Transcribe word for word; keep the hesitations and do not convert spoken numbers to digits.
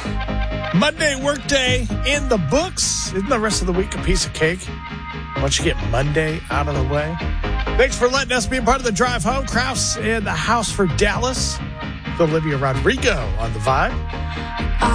Monday workday in the books. Isn't the rest of the week a piece of cake? Why don't you get Monday out of the way? Thanks for letting us be a part of the drive home. Kraus in the house for Dallas. Olivia Rodrigo on the Vibe.